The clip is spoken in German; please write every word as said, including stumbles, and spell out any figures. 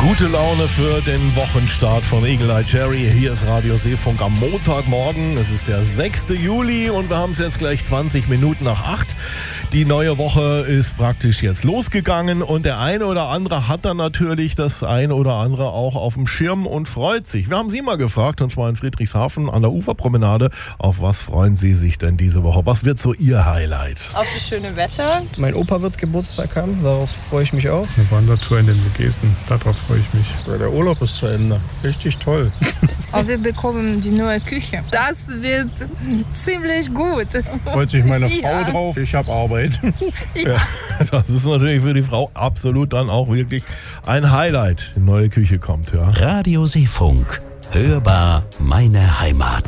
Gute Laune für den Wochenstart von Eagle Eye Cherry. Hier ist Radio Seefunk am Montagmorgen. Es ist der sechste Juli und wir haben es jetzt gleich zwanzig Minuten nach acht. Die neue Woche ist praktisch jetzt losgegangen und der eine oder andere hat dann natürlich das eine oder andere auch auf dem Schirm und freut sich. Wir haben Sie mal gefragt, und zwar in Friedrichshafen an der Uferpromenade, auf was freuen Sie sich denn diese Woche? Was wird so Ihr Highlight? Auf das schöne Wetter. Mein Opa wird Geburtstag haben, darauf freue ich mich auch. Eine Wandertour in den Vogesen, darauf freue ich mich. Der Urlaub ist zu Ende. Richtig toll. Und wir bekommen die neue Küche. Das wird ziemlich gut. Freut sich meine Frau Ja. drauf. Ich habe Arbeit. Ja, das ist natürlich für die Frau absolut dann auch wirklich ein Highlight. Die neue Küche kommt, ja. Radio Seefunk. Hörbar meine Heimat.